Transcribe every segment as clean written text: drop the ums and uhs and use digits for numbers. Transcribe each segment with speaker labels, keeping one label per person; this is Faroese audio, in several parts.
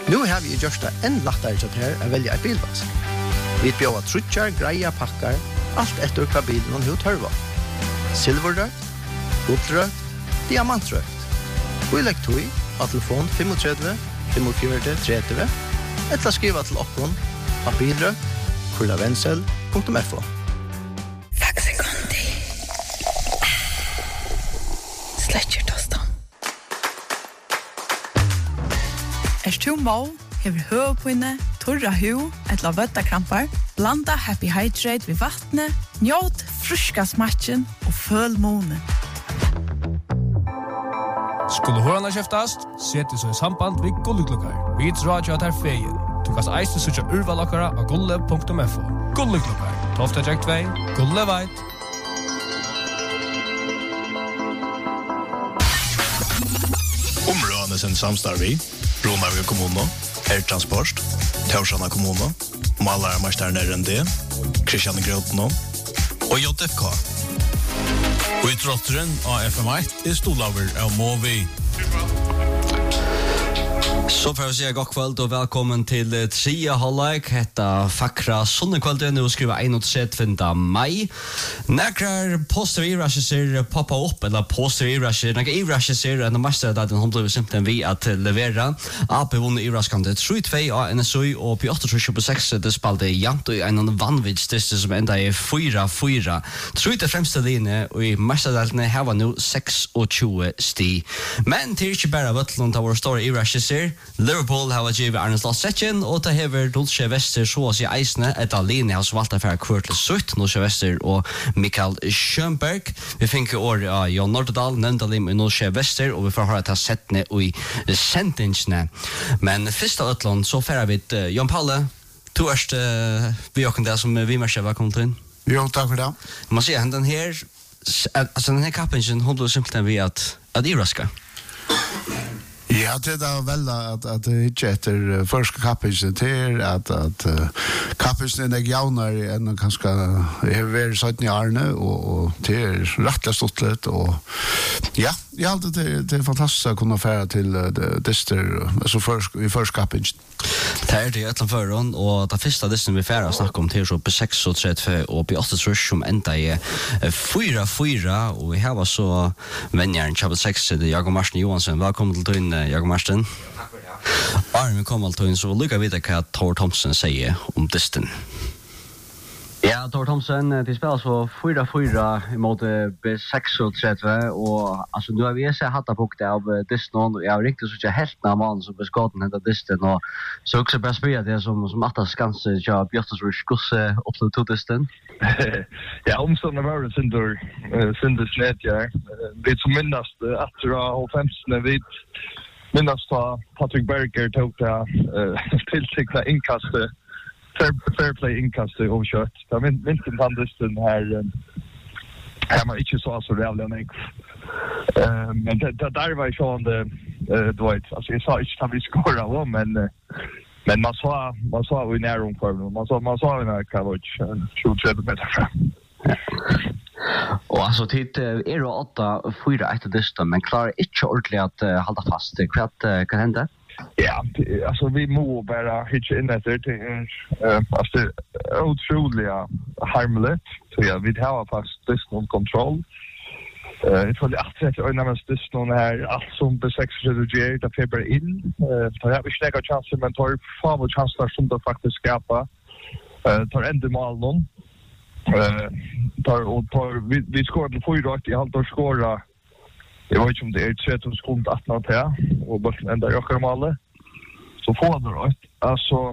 Speaker 1: Nu har vi gjort det enn lettere til her å velge en bilvask. Vi bjør trutjar, greia pakkar, alt etter hva bilen hun har tørva. Silverrøkt, gullrøkt, diamantrøkt. Vi legger tog av telefon 35 45 30 eller skriva til oppgånd av bilrøkt@vensel.fo.
Speaker 2: Du må, hever høvpinne, torra hu, etla vøttakrampar, blanda Happy Hydrate ved vattnet, njåt fruska smatchen og føl måne.
Speaker 3: Skulle hørene kjeftast, sette så i samband ved Gulleklokkar. Vi drar jo at her feien. Du kan eiste søtja urvalokkara av gulle.fo. Gulleklokkar. Tofta Jack 2, Gulle veit.
Speaker 4: Områdene sin samstarvi, Romarvik kommune, Transport, Taursana kommune, Malare Marsterne RND, Kristian Grøtno og JFK. Og i trotteren av FM1 stolaver av Movi.
Speaker 5: Så får vi säga god kväll och välkommen till tredje halvlek. Hetta fackra sonnekvällen nu skriva 31 maj. Några poster i rusher poppa upp eller poster i rusher. Några i rusher och master där den håller simpelthen vi att leverera. AP vunne i raskande 3-2 av NSU och Piotr 26 det spelade jämnt och en vanvidsdist som ända är 4-4. Tror det främsta linje och i mästardelen har nu 26 sti. Men till inte bara Vattland our story i rusher. Liverpool har givet Arne Slotsetjen og det hever Dolce Vester så å si eisne etter linje hos valgte for kvart til sutt Dolce Vester og Mikael Schönberg. Vi finner år av Jon Nordedal, Nendalim og Dolce Vester og vi får høre til settene og i sendingsene. Men først av Øtland så fører vi til Jon Palle. To erste vi åkken der som vi mørker velkommen til.
Speaker 6: Jo, takk for det.
Speaker 5: Man sier den her, altså den her kappingen håndler simpelthen vi at iraska.
Speaker 6: Ja, det är väl att det inte efter första kappingen till att kappingen är jaunare än kanske är väl sånt i Arne och det är rätt stort och ja, jag hade det är fantastiskt att kunna färra till Dister alltså i första kappingen.
Speaker 5: Det är det ett förrån och det första det som vi färra snacka om till så på 6:30 och på 8:30 som ända är 4-4 och vi har så vänjaren Chabot 6 det Jakob Marsten Johansson. Välkommen till din Jakob Marsten. Tack för det. Arne kommer till in så lukar vi det vad Thor Thomsen säger om Diston. Ja, Thor Thomsen, det spelar så 4-4 emot B6:30 och alltså nu har vi sett hatta pukt av Diston och jag riktigt så jag helt när man så beskatten hända Diston och så också bäst spela det som att skanse jag Björtas skusse upp till Diston.
Speaker 7: Ja, omstående var det synder snett, ja. Det som minnast efter av 15 vid minnast av Patrick Berger tog det tillsikta inkastet fair play inkastet och kött. Jag minns inte den här man inte så jävla nek. Men det där var ju så du vet, alltså jag sa inte att vi skåra men man sa i näromformen. Man sa i Kavoc 23 meter fram.
Speaker 5: Och alltså titt är det 8-4 distan men klarar inte ordentligt att hålla fast. Vad kan hända?
Speaker 7: Ja, alltså vi må bara hitcha in efter det alltså otroliga harmligt. Så ja, vi har fast distan kontroll. Jag tror det är närmast distan här allt som B6 reducerar det feber in. Tar jag snäga chanser men tar fan chanser som det faktiskt skapar. Tar ändå mål någon. Vi skårar till 4 i halvår skåra. Jag vet inte om det är 13 sekunder 18 till och bara ända jag målet. Så får det rätt. Alltså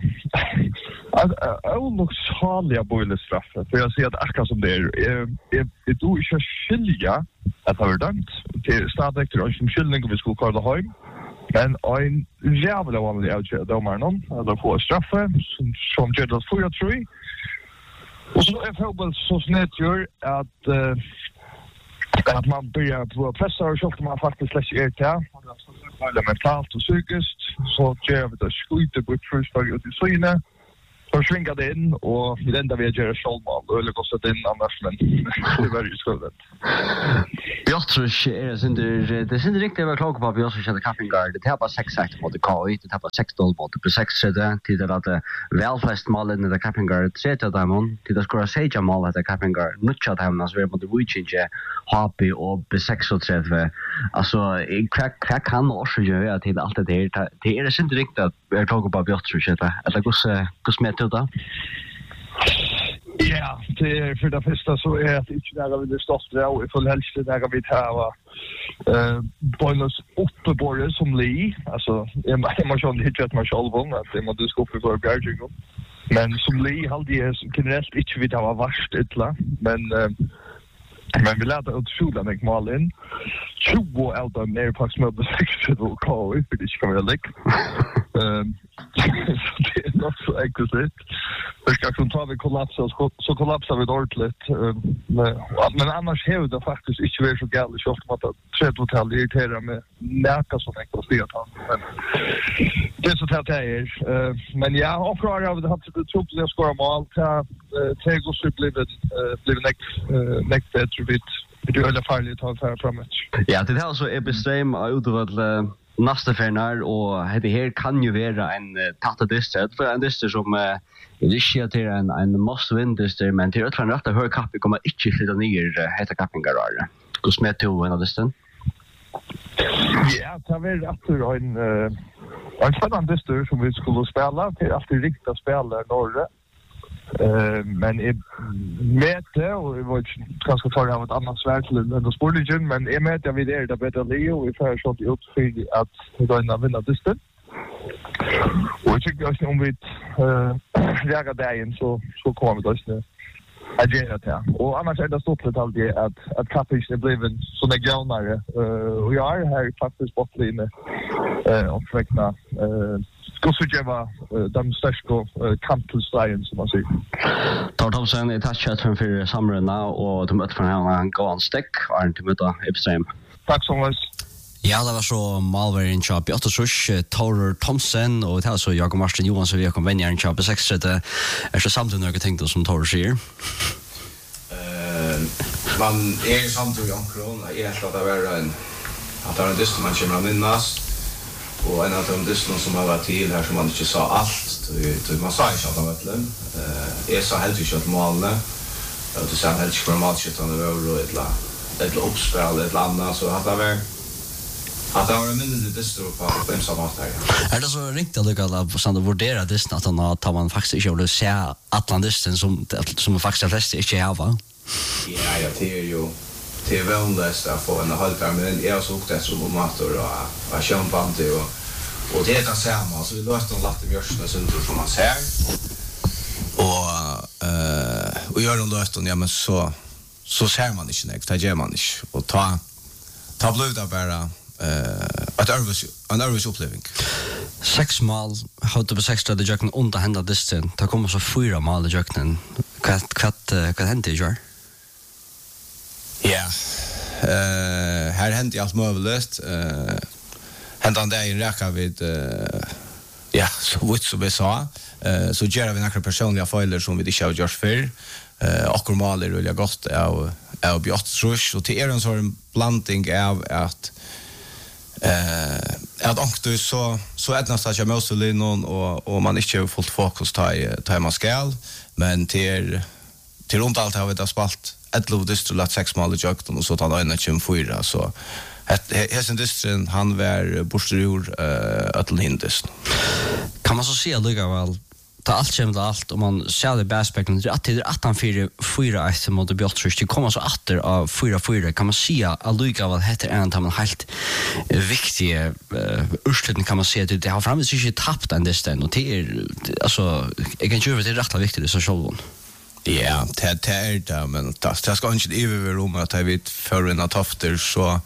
Speaker 7: olycksaliga boilerstraffet. För jag ser att akkurat som det är då inte skilja att det var dömt till stadväkter och som skyllning vi skulle kalla hem. Men en jävla vanlig domare någon eller får straffe som gör det 4-3. Och så är fotboll så snedgör att man börjar på pressa och så man faktiskt läser det mentalt och psykiskt så gör vi det skjuter på första ut i syne försvinkade in och vi enda vi gör självmål och eller kostat in annars men det var ju skövligt.
Speaker 5: Jag tror det är inte riktigt vad klok på att vi också känner Kappingard. Det var 6-6 mot KI, det var 6-0 mot P6 till det att välfest målen i det Kappingard 3 Diamond till det skora säga mål att Kappingard nutchat hem så vi mot Wichinge HP och B36. Alltså crack kan också göra till allt det där. Det är inte riktigt att jag klok på att vi också känner eller hur smärt det då?
Speaker 7: Ja, det är för det första så är att inte där vi det största och i full helst där vi tar bonus uppborre som Lee, alltså emotion hit att man själv att det måste skapa för Björging. Men som Lee hade jag generellt inte vid ha värst illa, men vi lärde ut skolan med Malin. 20 out av ner på små besökare och KI för det ska vara lik. Det är not så enkelt. För ska kunna ta vi kollapsa så kollapsar vi ordentligt. Men annars har det faktiskt inte varit så galet så ofta att tredhotell irriterar med näka som enkelt styrt han. Men det är så att det är. Men ja, och frågar av det har det trott att skora mål till Tegos blivit näkt bättre vid det är väldigt farligt att ta framåt.
Speaker 5: Ja, det här så är bestäm utöver nästa färnar och det här kan ju vara en tatta distret för en distret som riskerar till en must win distret men till att han rätta hör kapp kommer inte flytta ner heta Kappingar. Hur smärt till en av distret?
Speaker 7: Ja, det var efter en spännande distret som vi skulle spela till alltid riktiga spelare norra. Men med det och det var ganska farligt av ett annat svärt än sportligen men är med jag vid det bättre Leo och för sånt ut för att då vinna distan. Och jag tycker att om vi reagerar där så kommer det också att göra det. Och annars är det stort lite alltid att Kappings är blivit så negaunare och jag är här faktiskt bortlinje och försökna så geva de största kamptillstånden som man säger.
Speaker 5: Tar Thomsen i touchat för samrunna och de möter från en gåan stick och inte möta Epstein.
Speaker 7: Tack så mycket.
Speaker 5: Ja, det var så Malvern Chop, Ottosush, Tor Thomsen och det var så Jakob Martin Johansson vi kom vänner en Chop 6 det är så samtidigt några tänkte som Tor säger.
Speaker 8: Man är samtidigt omkring är helt att vara en att det är en dyst man kommer att minnas. Och en av de dysterna som har varit till här som man inte sa allt. Man sa inte allt av Ötlen. Jag sa helt inte att målene. Och du sa helt inte för matkyttande över och ett uppspel, ett annat. Så att det var en mindre dyster på en samma här.
Speaker 5: Är det så riktigt att lycka att vurdera dysten att man faktiskt inte vill se Atlandysten som faktiskt de flesta inte har va?
Speaker 8: Ja, det är ju det är väldigt att få en halvtimme men jag såg det som motor och champagne och det är det samma så vi låter dem lagt i mjölken som man ser och gör de lösten ja men så ser man inte näkt det gör man inte och ta blöda bara en nervös upplevelse
Speaker 5: 6 mål hade på 6 det jöken under hända disten det kommer så 4 mål i jöken vad hände ju
Speaker 8: ja här hände allt möjligt hände han där i en räcka vid ja så vitt så vi sa så gör vi några personliga filer som vi inte har gjort för och mål är väldigt gott av björtrush och till en sån blandning av att också så ätnas att jag måste linon och man inte har fullt fokus ta man skall men till runt allt har vi det spalt ett lovdistr lat 6 mål i jökten och så tar han 1-4 så hesen distren han var borsterur öttelhindist.
Speaker 5: Kan man så se lika väl ta allt kommer allt om man ser det bästspekten att det att han 4-1 mot Björtrus det kommer så åter av 4-4 kan man se att lika väl heter en att man helt viktiga ursluten kan man se att det har framvis inte tappat den disten och det är alltså jag kan ju det är rätt viktigt så själv.
Speaker 8: Ja, det är det, men det ska inte över om att jag vet för en tofter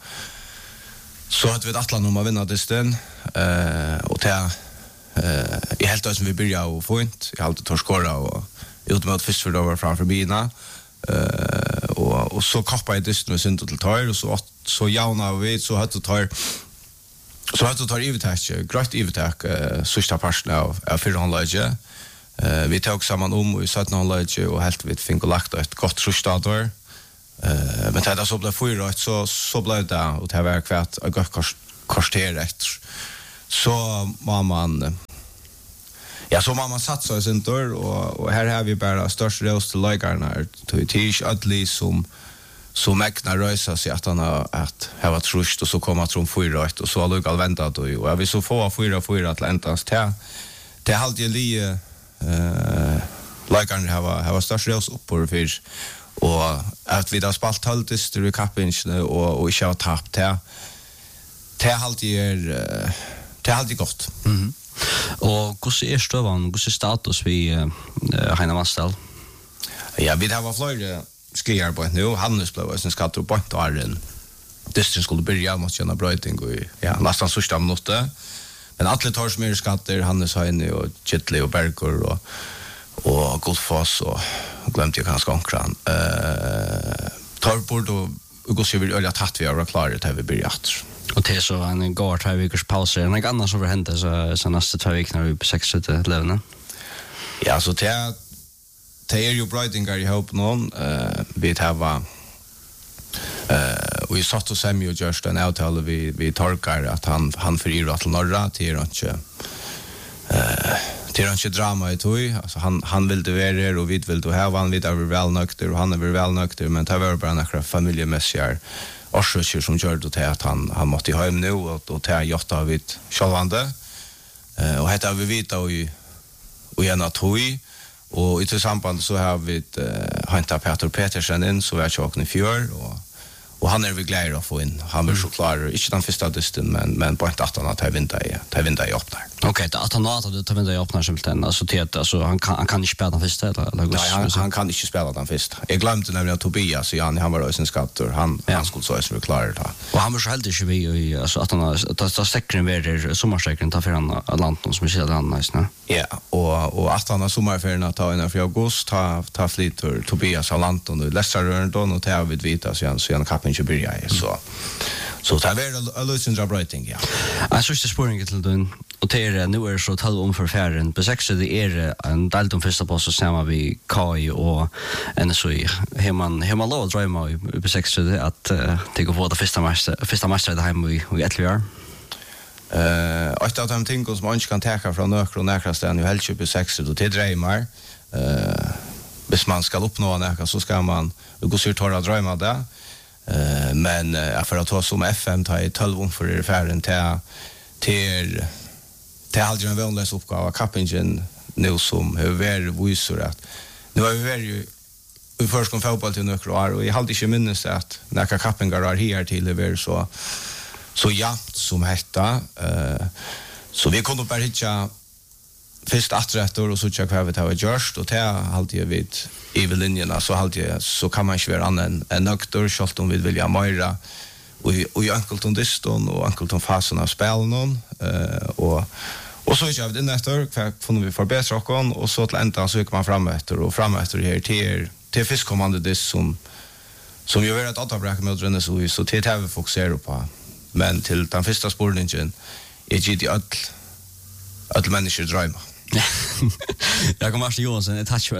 Speaker 8: så att vi attla om att vinna disten och det är helt det som vi börjar och få inte. Jag har alltid torskora och utmöt först för över framför bina och så kappar jag disten med synd till tar och så jauna vi så hade tar ivetak, grönt ivetak sista parten av fyrhandlaget Vi tog samman i 17-hållet och helt vi fick lagt ett gott trusstador. Men det så blev 4 så blev det och det var kvart och kvarter efter. Så var man så man satsa sin dörr och här har vi bara störst rås till lagarna till tisch adli som mäkna rösa sig att han att ha trust och så komma från 4 och så har jag väntat då och vi så få 4 till äntans det halt ju li lagarna har störst rås upp på för och att vi då spalt haltist i kappen och inte har tappt det halt ju gott.
Speaker 5: Og hvordan støvann, hvordan status vi Heina Mastal?
Speaker 8: Ja, vi har flere skrier på nu. Hannes ble også en skatter på en åren. Dystren skulle börja mot kjenne brøyting og nesten sørste minutter. Men alle tar som skatter, Hannes Heine og Kittli og Berger og Godfoss og glemte jeg kanskje omkran. Tar bort og hvordan vi øye tatt vi har klare til vi börja etter.
Speaker 5: Og til så en går 2 vikers pauser. En annan som får hente så neste 2 viker når vi på 6 levende.
Speaker 8: Ja, så det jo brøytingar i håp noen. Vi tar og vi satt oss hjemme og gjørst en avtale vi torkar at han fyrir til Norra til ikke drama i tog. Altså, han ville være her og vi ville hava han, vi er velnøkter og han er velnøkter, men det var bare noen familiemessige årsøkker som gjør det til at han måtte i hjem nå, og til gjort av vidt sjølvande. Og hette har vi vidt og igjen av tog, og i til samband så har vi hentet Peter Petersen inn, så vi har tjåken i fjør, og han vi gleder å få inn. Han så klar, ikke den første dysten, men på en tatt at jeg vinner i åpner.
Speaker 5: Ok, at han at du vinner i åpner simpelthen, altså til at han kan ikke spille den første, eller?
Speaker 8: Nei, han kan ikke spille den første. Jeg glemte nemlig at Tobias, han var også en skatter, han skulle så som vi klarer det.
Speaker 5: Og han var så heldig ikke vi, altså at han stekkeren verer, sommerstekkeren, ta for han av landet, som vi sier det han,
Speaker 8: ja, og at han har sommerferien ta innenfor august, ta flyter Tobias av landet, og Lesserøren, og ta vidt vita, så han kappen ikke byrja i, så det er løsindra brøyting, ja.
Speaker 5: Jeg synes det spørsmål til den, og til nå så 12 om forfæren. På 6 det en delt om første på, så ser vi KI og NSI. Har man lov å drømme på 6 at det går på det første mestret hjemme i 11 år?
Speaker 8: Et av de tingene som man ikke kan teka fra nøkker og nærkastene i helst på 6 og til drømmer. Hvis man skal oppnå nøkker, så skal man gå syrt hårda drømme det. Men for å ta som FM tar i 12 om for affären till aldrig en vanlig uppgave kappingen nu som har varit visor att nu har vi varit i först kom fotboll till några år och jag hade inte minns att när kappingar är här till det var så jämnt som hetta så vi kunde bara hitta först atträtter och så check vad vi har gjort och det alltid vid i linjerna så kan man inte vara annan en nökter självt om vi vill ha mer och i enkelton diston och enkelton fasen av spelen och så jag vet efter får vi förbättra oss och så till ända så gick man fram efter här till fiskkommande dis som ju är ett databräck med den så till det vi fokuserar på men till den första spårningen är det att människor drömmer.
Speaker 5: Jag kommer att Johansson ett touch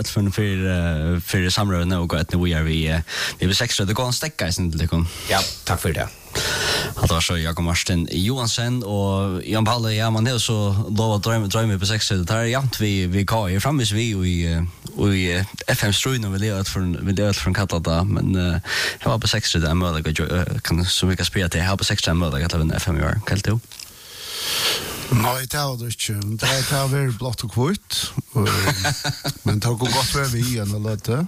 Speaker 5: för samröven och att nu är vi blir 6 det går en stäcka i sin till det.
Speaker 8: Ja, tack för det.
Speaker 5: Att var så Jakob Martin Johansson och Jan Palle man det så då drömmer på 6 det där jämt vi kan ju framvis vi i FM Strun och vi det från Katlata men det var på 6 det möjligt kan så mycket spela till här på 6 möjligt att vinna FM i år kallt du.
Speaker 6: Nei, det var det ikke. Det har vært blått og kvitt. Men det har gått godt ved vi igjen og løte.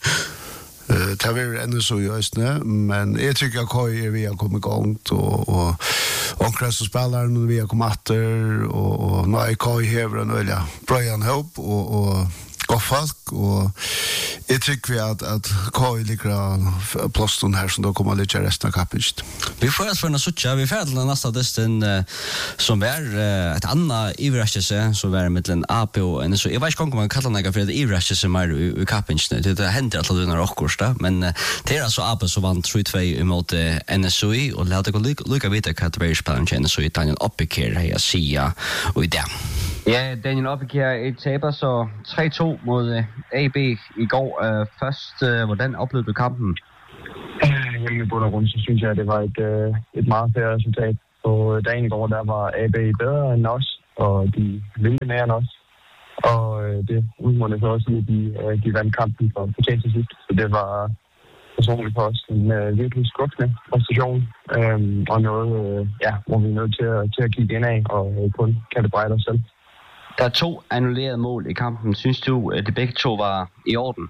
Speaker 6: Det har vært enda så i Østene, men jeg tykker at vi har kommet gongt, og omkrets og spilleren vi har kommet etter, og nå er KI hever en øyla brøyan håp, og godt folk, og jeg tykker vi at KI liker plåsten her, som da kommer litt resten av kappet.
Speaker 5: Vi får for en suttja, vi får til den neste distan som er et annet iverraskelse, som er mittelen AP og NSO. Jeg vet ikke om man kallar nega for et iverraskelse mer i kappingen, det hender at det er okkursta, men det er altså AP som vant 3-2 imot NSOI, og la det gå lukka vite hva det var i spilleren til NSOI, Daniel Oppikir, hei Sia, og i det. Ja, Daniel Oppik her. Et taber så 3-2 mod AB i går. Først, hvordan oplevede du kampen?
Speaker 7: Jamen i bund og grund, så synes jeg, at det var et meget fair resultat. På dagen i går, der var AB bedre end os, og de ville mere end os. Og det udmålede så også, at de vandt kampen for fortjent til sidst. Så det var personligt for os en virkelig skuffende præstation. Og noget, hvor vi er nødt til at kigge ind af og kun kan det brejde os selv.
Speaker 5: Der er 2 annullerede mål i kampen. Synes du, at det begge 2 var i orden?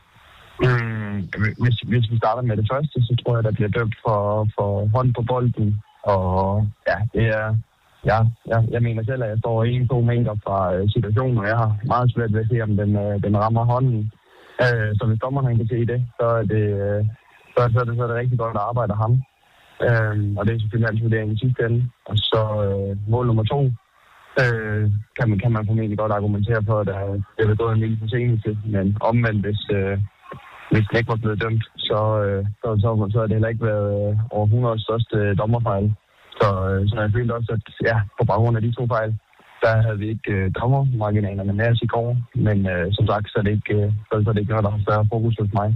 Speaker 7: Hvis vi starter med det første, så tror jeg, der bliver dømt for hånd på bolden. Og ja, det er... Ja, jeg mener selv, at jeg står 1-2 meter fra situationen, og jeg har meget svært ved at se, om den rammer hånden. Så hvis dommeren kan se det, så er det rigtig godt at arbejde ham. Og det er selvfølgelig altid vurdering i sidste ende. Og så mål nummer 2 kan man formentlig godt argumentere for, at det er gået en lille forsinkelse. Men omvendt, hvis det ikke var blevet dømt, så har det heller ikke været over 100 største dommerfejl. Så jeg følte også, at på baggrund af de 2 fejl, der havde vi ikke dommermarginalerne med os i går. Men som sagt, så er det ikke noget, der har større fokus hos mig.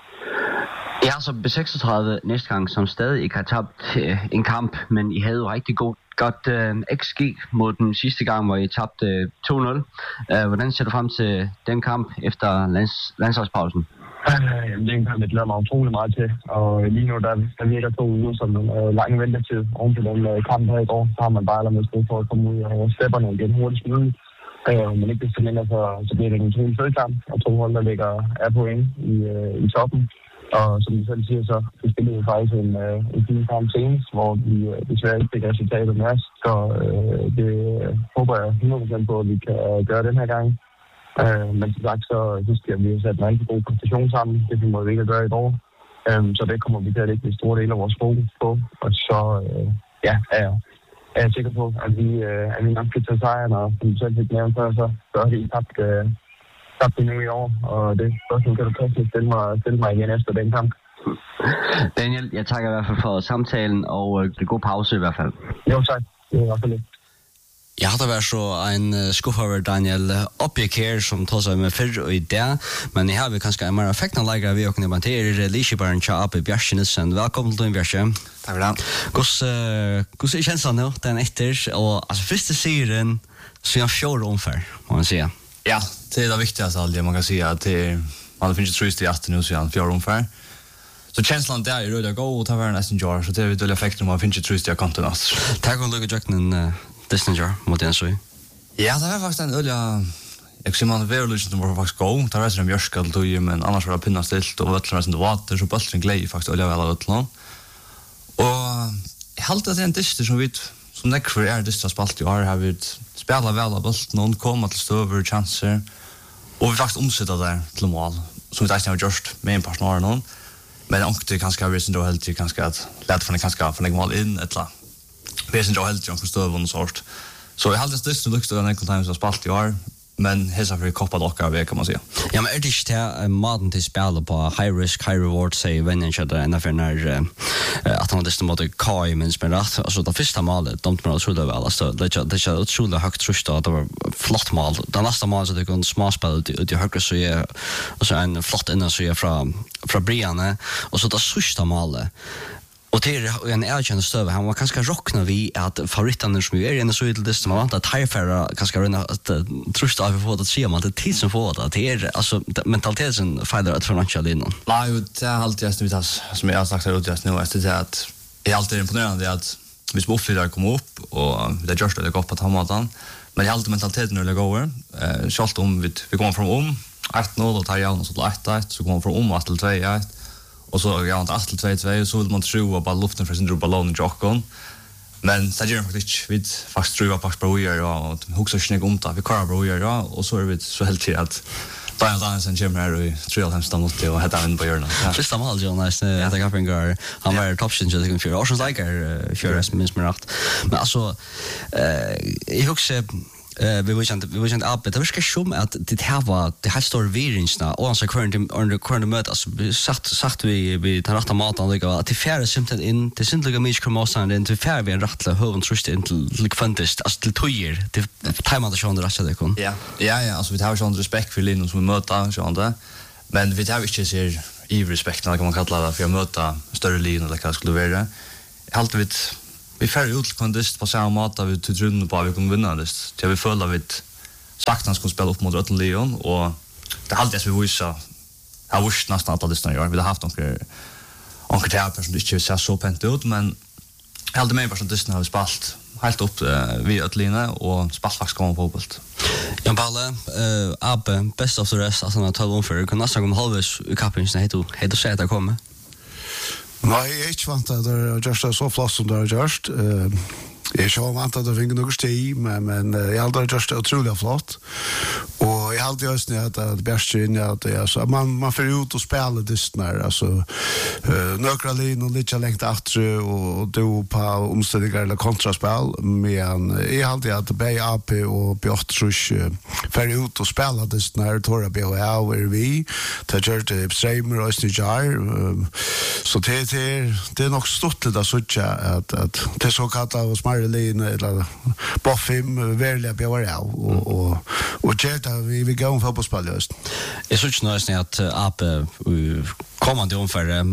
Speaker 5: Ja, så B36 næste gang, som stadig ikke har tabt en kamp, men I havde jo rigtig godt XG mod den sidste gang, hvor I tabte 2-0. Hvordan ser du frem til den kamp efter landsholdspausen?
Speaker 7: Det er en kamp, jeg glæder mig utrolig meget til, og lige nu der virker 2 uger som en lang ventetid oven til den kamp her i går. Så har man bare allermest brug for at komme ud og stepperne igen hurtigst muligt. Men ikke desto mindre, så bliver det en utrolig fed kamp, og 2 hold, der ligger point i toppen. Og som du selv siger, så spillede vi faktisk en fin kamp senest, hvor vi desværre ikke fik resultatet med os. Så det håber jeg 100% på, at vi kan gøre den her gang. Men som sagt, så skal vi have sat en rigtig god præstation sammen. Det må vi ikke gøre i går. Så det kommer vi til at lægge en stor del af vores fokus på. Og så er jeg sikker på, at vi nok kan tage sejren, og som du selv fik nævnt før, så har de tabt det nu i år. Og det spørgsmål kan du prøve at stille mig igen efter den kamp.
Speaker 5: Daniel, jeg takker i hvert fald for samtalen, og det god pause i hvert fald.
Speaker 7: Jo, tak. Det er i hvert fald lidt.
Speaker 5: Jeg hadde vært så en skuff over Daniel Oppik her, som tar seg med fyrr og i det, men jeg har vi kanskje en mer effektende leikere vi åkne med til Lichibaren Tjaab Bjarke Nilsen. Velkommen til Bjarke.
Speaker 9: Takk for det.
Speaker 5: Hvordan er kjenslen nå, den etter, og altså første serien, så er han 4 omfær, må man sige.
Speaker 9: Ja, det er det viktigaste aldrig, man kan si at man finner ikke trøst i 18 nu, så er han 4 omfær. Så känslan där är röda gå och ta vara nästan jar, så det är väl dåliga effekter om man finner inte tröst i kontinent.
Speaker 5: Tack och lycka Jacknen Disnenger mot den så.
Speaker 9: Ja, det var faktiskt en öliga man var liksom var faktiskt gå. Det var en mjörskal då ju, men annars var det pinna stilt och vattnar sen det vatten så bulten glei faktiskt öliga väl åt någon. Och jag håller att det är en dyster som som nekvar är dyster spalt i år har vi spelat väl av bulten någon komma till stöver chanser. Och vi faktiskt omsätta där till mål som vi har gjort med en personal någon. Men det kanske har vi då helt till kanske att lätt från kanske från en mål in eller vi sen då helt ju stöver någon sort. Så jag hade det så luxar den kontinuerligt så spalt i år. Men hesa för koppa dockar vi kan man säga.
Speaker 5: Ja, men är det inte maten till spela på high risk high reward say when each other and after när att han det mot Kai men spelat alltså det första målet de tror så det väl alltså det är otroligt högt trust att det var flott mål. Det nästa mål så det går småspel ut i högra så är alltså en flott innan så är från Brian och så det sista målet. Och till en erkänd stöv han var ganska rockna vi att favoriterna som är en så lite som man att Haifera kanske rena att trusta av för att se om att det tid som får att det är alltså mentaliteten faller att från Chalino.
Speaker 9: Nej, det är alltid just det som jag har sagt här just nu är det att är alltid imponerande att vi små fyra kommer upp och det görs det går på tamatan men det är alltid mentaliteten när det går schalt om vi kommer från 1-0 och tar jag och så 1-1 så kommer från till 2-1. Och så jag inte 8-2 så vill man tro att bara luften för sin ballon i Jockon. Men så gör det faktiskt vi faktiskt tror på Broyer och huxar snägg om det vi kör Broyer och så är vi så helt till att Daniel Danielsen kommer här och tror han stannar mot det och heter in på hörnan.
Speaker 5: Första mål Jonas det kan finna han var toppskin så det kan för Oceans like för minst mer rätt. Men alltså jag huxar vi var inte upp det var som att det här står virringsna och så körde mötas sagt vi tar rätta maten och att det färre simpelt in det syndliga mycket kromosan in till färre vi en rättla hövn trust in till kvantist alltså till tojer det tajmade så andra så det kon
Speaker 9: ja alltså vi har sån respekt för Linus som möta så andra men vi har inte ser i respekt när kan man kalla det för att möta större linjer eller vad skulle vara alltid vi färre utkondist på samma mat vi till trunden på vi kommer vinna det. Så vi följer vid saktans skulle spela upp mot Rötten Leon och det är alltid vi visar har visst nästan alla lyssnare gör. Vi har haft några teater som inte ser så pent ut men helt med person lyssnare har vi spalt helt upp vid Rötline och spalt faktiskt kommer på fotboll.
Speaker 5: Jan Palle Abe best of the rest alltså när 12 för kan nästan komma halvvägs i kappingen heter så att det kommer.
Speaker 6: Nej, jeg er ikke vant at det er gjørst det så flott som det er gjørst. Jeg er ikke vant at det finner noe sti, men jeg har aldri gjørst det utrolig flott. Og jeg har alltid gjørst det at bjerst inn at man får ut og spille disten her, altså nøkra lin og litt lengt atre og do på omstedinger eller kontraspill, men jeg har alltid at Bei AP og Bjort Trusch får ut og spille disten her, Tora BHA og vi, det gjør det Streimer og Østnijar, så det är nog stort det så att det så kallat och smarre lin eller boffim verkligen bjöar och Gerda vi går för på spel just.
Speaker 5: Jag såg nästan att Ape kommande omför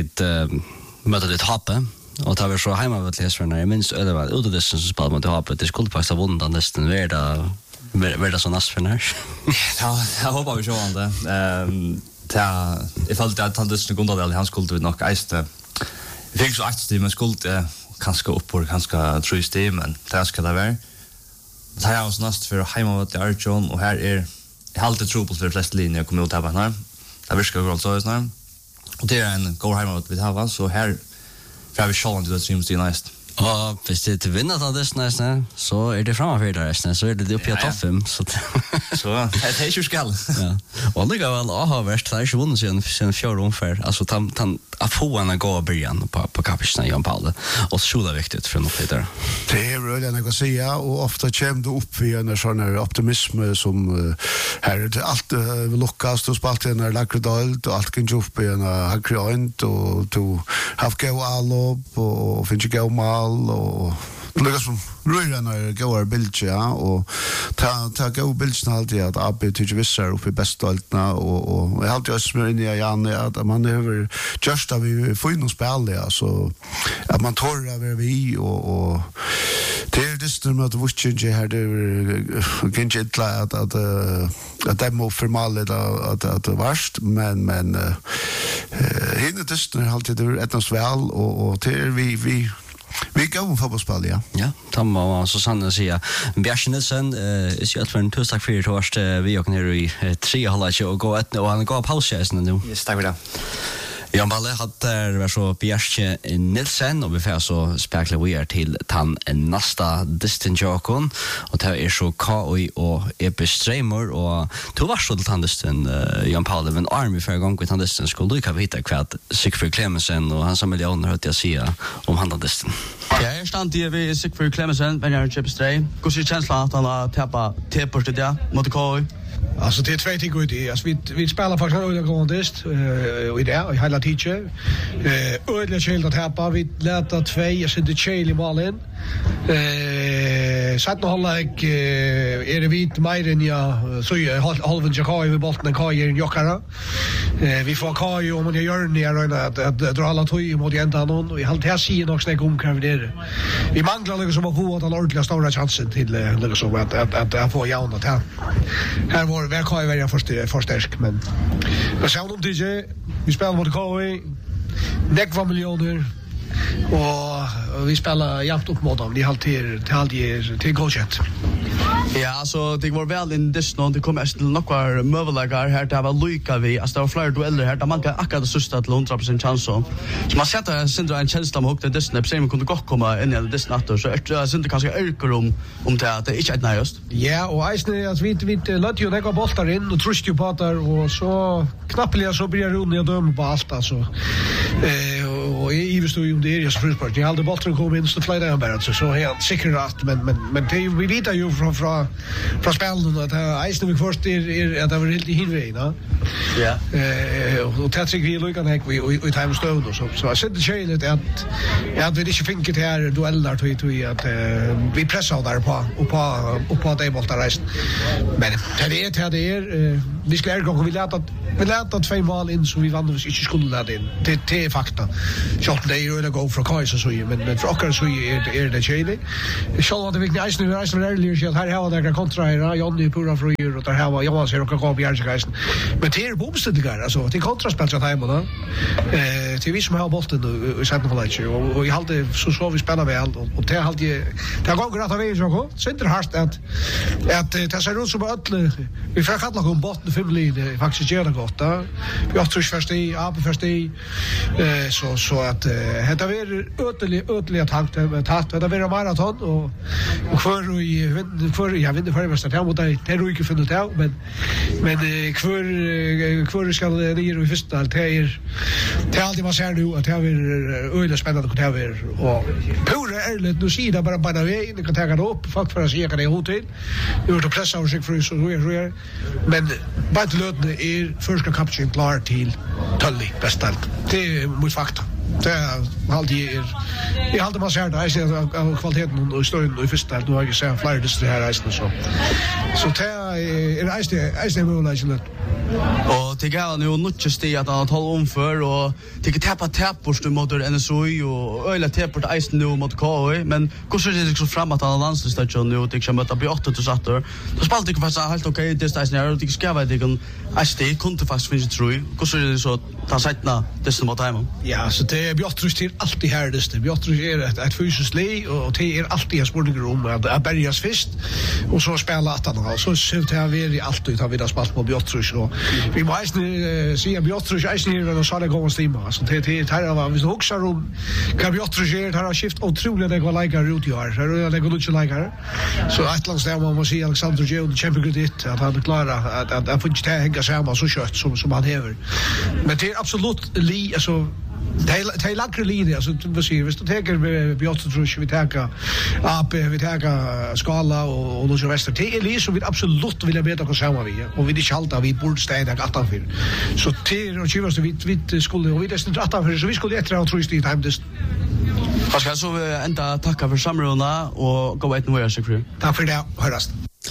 Speaker 5: möta det Happe och tar vi så hemma vid läsarna jag minns det var ute det som spelade mot Happe det skulle faktiskt vunna nästan värda så näst för när.
Speaker 9: Ja, jag hoppas vi kör det. Jag följde att han lyssnade Gundadal han skulle nog eiste fick så aktivt men skulle kanske upp och kanske tror jag men det ska det vara det här är oss näst för hemma till Arjon och här är helt trubbel för flest linjer kommer ut här här det viskar gå så snart och det är en go hemma vi har så här för vi ska inte det syns det näst.
Speaker 5: Och hvis det vinner av det nästan så är det framför där nästan så är det uppe i topp 5 så
Speaker 9: så det är ju skall.
Speaker 5: Ja. Och det går väl att ha värst där så vunnit sen fjärde omfär alltså han att få en gå början på kapitän Jan Palle och så är viktigt för något där.
Speaker 6: Det är väl en att säga och ofta kommer det upp i en sån optimism som här är allt luckas och spalt en lagredalt och allt kan ju upp i en agreement och to have go all up och finns ju gå mal och det lukkar som røyrene går bilder, ja, og ta gå bildene alltid at AB tykker visser oppe i bestdaltene, og jeg har alltid også inn i Janne at man har gjørst av vi får inn og spille, ja, så at man tår av vi, og det er det med at vutsjenge her, det er ikke ytla at det må formale at det er verst, men henne distene er alltid etnast vel, og det er vi går om fotbollsspel, ja.
Speaker 5: Ja, Tom och så sanna säga. Bjørn Nilsen är ju för en torsdag för torsdag vi och ner i 3 halvår och gå ett och han går paus just nu.
Speaker 9: Yes, tack för det.
Speaker 5: Jan Palle hade var så Bjørn Nilsen och vi får så spekla vi är till tan nästa distant jokon och det är så KOI och EP Streamer och to var så till tandesten Jan Palle men army för gång med tandesten skulle du kan veta kvad Sigfrid Clemensen och hans miljoner hört jag säga om handelsten.
Speaker 10: Ja, jag stand det vi Sigfrid Clemensen när jag chip stray. Hur ser känslan att han tappa T-post där mot KOI?
Speaker 11: Alltså det är två ting ut i. Alltså vi spelar faktiskt en öliga grundist och i det och hela tiden. Öliga chill att hapa vi låta två jag sitter chill i ballen. Satt nog hålla är det vit mer än jag så halven jag har i bollen kan i jockara. Vi får kaj om man gör ner att dra alla två mot ändan och vi håller här sidan också när kom kan det. Vi manglar liksom som på att alla ordentliga stora chansen till liksom att få jauna till. Här var det kan ju välja förstärk men så om DJ vi spelar mot KOI neck 1 miljoner och vi spelar jämnt upp mot dem. De alltid till godkänt.
Speaker 10: Ja, alltså det var väl in this någon det kommer till några möjligheter här det var Luka vi alltså det var flera dueller här där man kan akkurat sista till 100% chans så man sätter syndra en känsla om hukte Disney sen kunde gott komma in i det natten så är syndra kanske ökar om det att det inte är näst.
Speaker 11: Ja, och isne att vi låt ju lägga bollar in och trust ju på där och så knappligt så blir det runt och döm på allt alltså. Och och i stod om det är ju så fruktansvärt. Jag hade bollen kom in så flytade han bara så helt säkert rätt men det vi vet ju från spelen att Eisen vi först är att det var helt i hinvägen, va? Ja. Och det tycker vi lukan här vi time stone och så jag sätter skälet att vi inte fick det här dueller till att vi pressar där på det bollen resten. Men det är vi skulle gå vi lät att 2 mål in som vi vann inte skulle lägga in. Det är fakta. Så det är ju gå från Kaiser så men för oss så är det tjejligt. Så att vi knäs nu resten earlier så här har det kontra här Johnny Pura för ju och där här var Johan ser och gå på Järngeisen. Men det är bomstigar alltså det kontraspel så hemma då. Till vi som har bollen i sätten på läge och jag hade så vi spelar väl och det hade det går gott att vi så gå. Så inte harst att det ser ut som att vi får kalla kom botten 5 linjer faktiskt gör det gott då. Vi har tror först i först i så att det var ödligt tankt det var maraton och för jag vet inte för vad det mot det är inte funnit ut men för ska det i första det är alltid man ser nu att det är öle spännande att det är och pura ärligt nu sida bara vi det kan ta det upp fuck för att se kan det hotell nu att pressa och sig för så är men bara lödne är första kapten klar till Tulli bästa det är mot fakta det är alltid man ser det är kvaliteten och stön och första då har jag sett flera det här resten så det är det möjligt
Speaker 10: och det går nu inte steg att han håller om för och det tappar mot NSOI och öle tappar isen nu mot KI men hur ser det så fram att han landslagsstadion nu det kommer att bli 8 till satter då spelar det faktiskt helt okej det är snarare det ska vara det kan det kunde faktiskt finnas tror jag hur ser det så ta sättna det mot hem
Speaker 11: ja så det är Björtrus till alltid härdaste Björtrus är ett fysiskt leg och det är alltid en sportgrum att bärgas först och så spela att han så det har vi alltid har vi där spalt på Björtrus och vi måste se Björtrus är och så där går stämma så det här var vi också om kan Björtrus är har skift otroligt det går lika ut i år så det går inte lika så att lands där man måste se Alexander Joe champion det att han klarar att få inte hänga samman så kött som han häver men det är absolut alltså det är lagre linje alltså vad säger vi tar Björtrus vi tar AP vi tar skala och Lucio Wester det är så vi absolut vill beta oss samman vi och vi det halta vi borde städa att för så till och chivas vi skulle och vi det städa för så vi skulle äta och trust i time this
Speaker 10: Pascal så ända tacka för samruna och gå ut nu jag säger
Speaker 11: tack för det höras.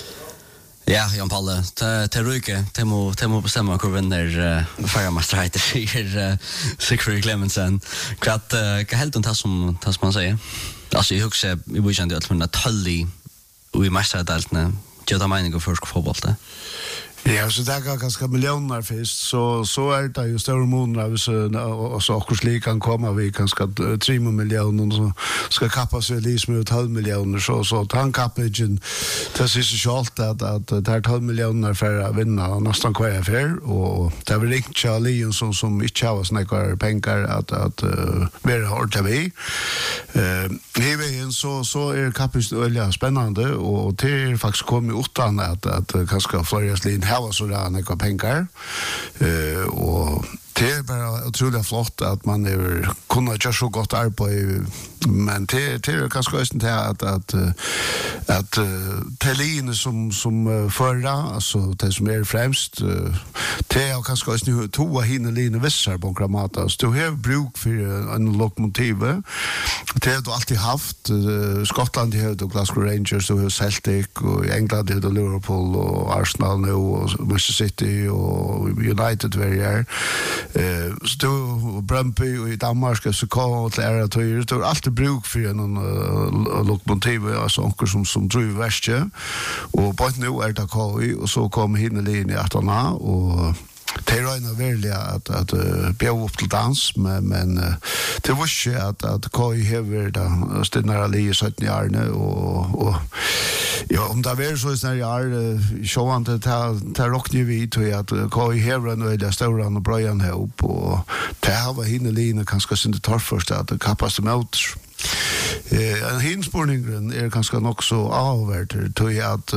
Speaker 5: Ja, Jan Palle, till Ryke, till må bestämma hur vinner Färgamasterheiter säger Sigfrid Clemensen. Vad helt det som man säger? Alltså jag huxar i början det att man Tulli och i mästardaltna gör det mening och försk fotboll.
Speaker 6: Ja, så det är ganska miljoner först, så är det ju större månader och så också slik kan komma vi ganska 3 miljoner och så ska kappa sig liksom ut 12 miljoner så tankappningen det ser så allt att det är 12 miljoner för att vinna nästan kvar affär och det är väl inte Charlie som inte har såna pengar att vara hårt vi så är kappis öliga spännande och det är faktiskt kommit utan att kanske flera här var så där några pengar och det är bara otroligt flott att man är kunna göra så gott arbete men det är kanske inte att Tellin som förra alltså det som är främst det är kanske inte toa hinner vissar på grammatas du har bruk för en lokomotiv det har du alltid haft Skottland har du Glasgow Rangers du har Celtic och i England har du Liverpool och Arsenal nu och Manchester City och United var så du Brøndby och i Danmark så kom till era tojer du har alltid bruk för en lokomotiv alltså onkel som driver värste och på nu är det KI och så kom hinnerlin i 18 och det är en verkligen att bjöd upp till dans men det var inte att KI hever det stundare li 17 år och ja om det var så när jag så att det rockade vi till att KI hever nu det stora och Brian ihop och det var hinnerlin kanske inte tar först att kappas mot En hinspårningen ganska nog så avvärt till att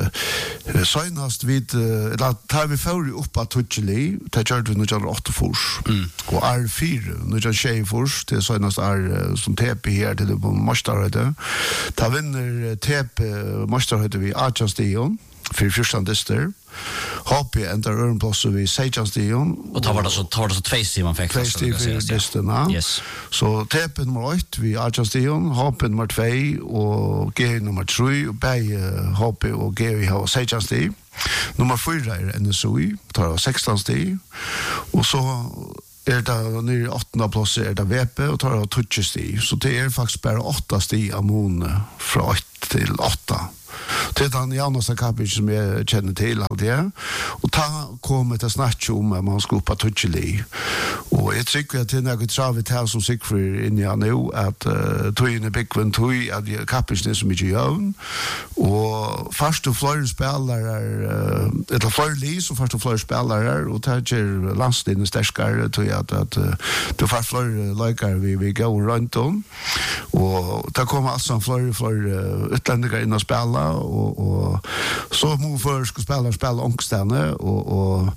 Speaker 6: senast vid tar vi för upp att Tucheli det gör vi nu gör 8 fors och R4 nu gör 6 fors det senast är som TP här till på Mastarhöjde ta vinner TP Mastarhöjde vi Archastion för första dister HP ända örnplats vid Sejanstion
Speaker 5: och tar det så 2 steg man fick
Speaker 6: så disterna
Speaker 5: yes
Speaker 6: så TP nummer 8 vid Archastion HP nummer 2 och G nummer 3 och bäj HP och G vi har Sejanstion nummer 4 är NSOI tar 16 steg och så det nu 8:e plats är det VP och tar 20 steg så det är faktiskt bara 8 steg amon från 8 till 8 till den janaste kapitlet som jag känner till allt det och ta kommer till snacka om att man ska på Tucheli och jag tycker att det är något travet här som sig för in jag nu att tojen big when toy att kapitlet som mycket jön och först och flera spelare eller flera lis och först och flera spelare och tager landstiden starkare till att det får flera likar vi går runt om och det kommer alltså flera utlänningar in och spela och så må för ska spela ångstande och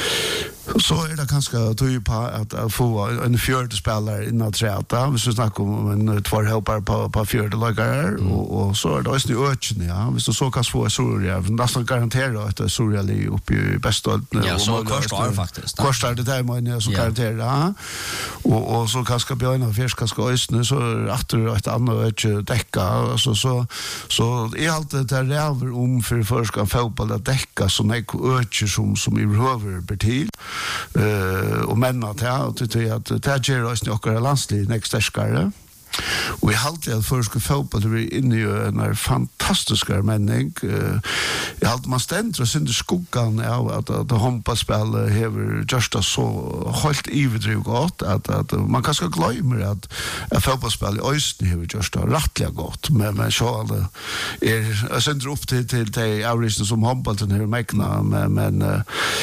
Speaker 6: så är det ganska typ på att få en fjärde spelare innan träta. Vi ska snacka om en 2 hoppar på fjärde lagare och så är det också öken ja. Vi så kan få Soria nästan garanterat att Soria ligger uppe i bästa
Speaker 5: ja så kostar faktiskt.
Speaker 6: Kostar det där man så garanterat och så kanske björna fiskar ska ösna så efter ett annat täcka alltså så är allt det där över för förska fotboll att täcka som är öken som i över betyder och männa till att det ger oss några landslag nästa skare och jag hade att förska fotboll det är inne i en fantastisk männing jag hade man ständer och synd skuggan av att handbollsspel har just så helt iverdrivet gott att man kanske glömmer att fotbollsspel i Östen har just rättliga gott men så är synd upp till det average som handbollen har mäkna men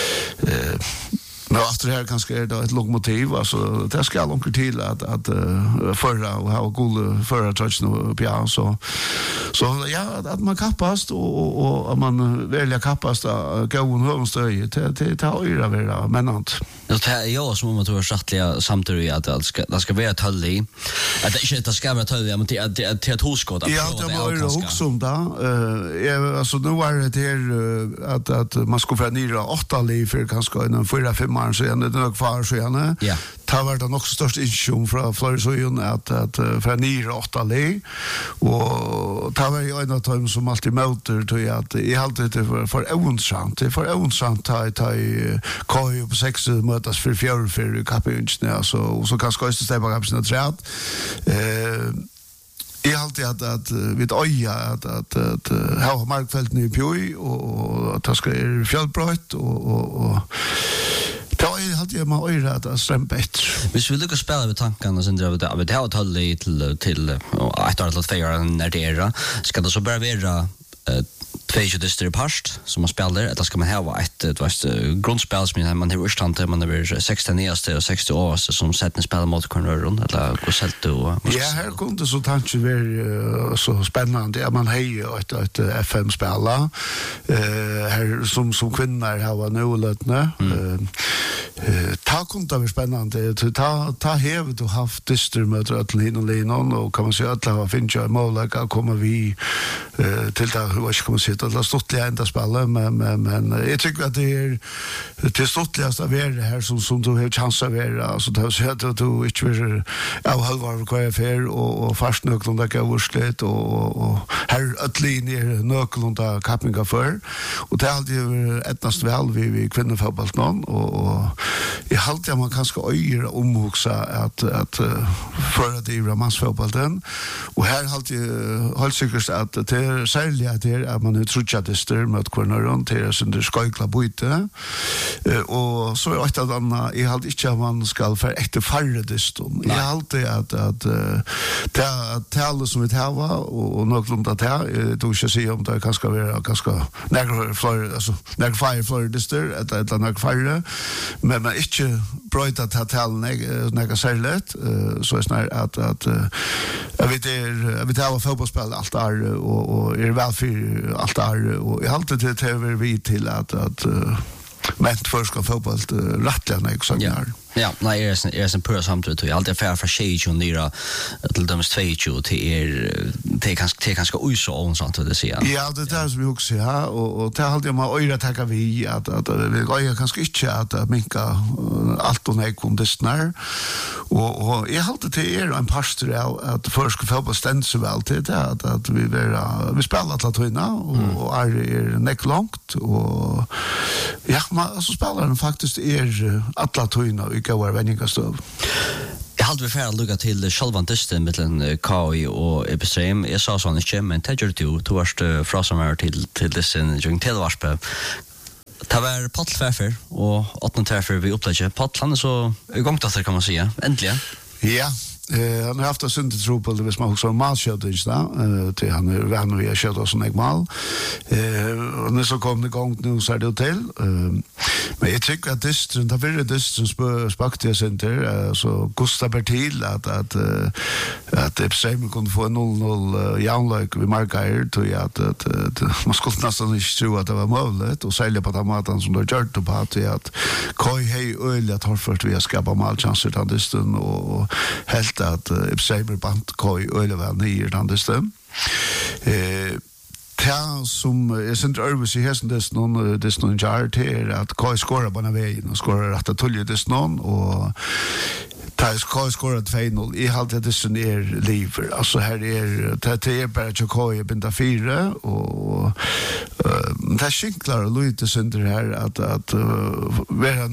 Speaker 6: men efter det här kanske är det ett lokomotiv alltså det ska långt till att förra och ha god förra touchen och ja så ja att man kappast och man väljer kappast gå en hörnstöj till höra vara menant
Speaker 5: det är jag som man tror rättliga samtidigt att det ska vara töllig att det inte ska vara töllig men det till ett hoskott
Speaker 6: ja det var också om där alltså nu var det här att man ska få ner 8 liv för kanske en 4-5 år sedan det nog kvar sedan ja ta var det också störst issue från Floridsöjen att för ner 8 liv och ta var ju en av dem som alltid motor till att i allt det för ointressant det för ointressant ta i kaj på 6 mötas för 4 för kapinchen alltså och så kanske ska det bara kapsen träd jag alltid att vid öja att ha markfälten i Pjoj och att det ska är fjällbrott och då är alltid man öra att stämpa bättre.
Speaker 5: Hvis vi lyckas spela med tankarna sen drar vi det har tagit till ett år till 2 år när det är ska det så bara vara 2 dister past som man spelar eller ska man ha ett grundspel som man har urstand man har 16 nästa och 60 år som sätter spela mot corneron eller går helt och
Speaker 6: ja här kunde så tanke vara så spännande att man har ett FM spela här som kvinnor har nu lötna ta kunde vara spännande ta häv du haft dister med att linon och kan man säga att ha fincha mål kommer vi till där hur ska man säga att det stottliga enda spelet men jag tycker att det är det stottligaste av det här som du har chans att vara alltså det har sett att du inte vill av halvar kvar för och fast nöklon där går urslet och här atlinjer nöklon där kappinga för och det är alltid ettast väl vi kvinnofotboll någon och i halt man kanske öra omhuxa att föra det i mansfotbollen och här halt säkert att det är särskilt att man är trutjadister med corneron till sin skojkla byte och så är det att man i halt inte man ska för äkta färrediston i halt att det som vi har och något att det då ska se om det kanske vara ganska några fler alltså några färre dister eller några färre men inte inte bröjta till talen några särskilt så är snarare att jag vet alla fotbollsspel allt är och är väl för allt är och jag har alltid det vi till att men först ska fotboll rättliga exakt.
Speaker 5: Ja, nej, är en pura samtidigt. Jag alltid färd för 20 nyra till döms 22 till kanske uso och sånt det säger.
Speaker 6: Ja, det där som vi också ja och det hade jag med öra tacka vi att vi går kanske inte att minka allt och nej kondisnar och jag hade till en pastor att först fotboll ständ så väl till det att vi spelar alla tvåna och är neck långt och ja, man så spelar den faktiskt alla tvåna går vänningastöv.
Speaker 5: Jag hade för att lugga till självan dysten mellan KI och Epistream. Jag sa sån inte, men det gör du varst frasamar till dysten jung telvarspe. Det var paddlfärfer och 8 träffar vi upplägger. Paddlan är så igång kan man säga. Äntligen.
Speaker 6: Ja. Han har haft en synd tro på det hvis man också malkjøtting til han vän vi har kjøtt oss en mal. Og når så kom det igång nu så är det till. Men jag tycker att distren, det var distren spakte jag sen till så Gustav Bertil att Epstein kunde få 0-0 jaunløk vid Markair till att man skulle nästan inte tro att det var möjligt och sälja på den maten som de gjort på att Koi hej öliga torfört vi har skapat malchanser till distren och helt att Epstein band Koi öliga väl nere till distren. Det som är sent övervis i hästen det någon jar till att Kai skorar på den vägen och skorar rätt att tulja det någon och Kai skorar 2-0 i halvt det som är liver. Alltså här är bara Kai binda 4 och det skinklar lite sönder här att vara